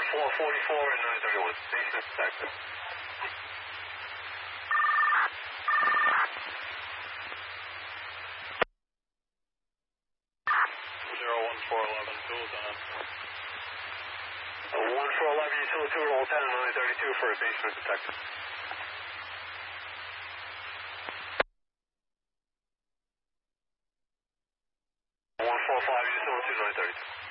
444 and 931. Basement detected. 01411, tools on. 1411, utility roll 10 and 932 for a basement detected. 145, utility 932.